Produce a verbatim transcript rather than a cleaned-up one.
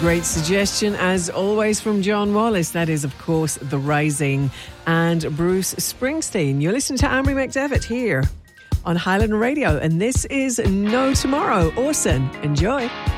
great suggestion, as always, from John Wallace. That is, of course, The Rising and Bruce Springsteen. You're listening to Amory McDevitt here on Highland Radio, and this is No Tomorrow. Orson, enjoy.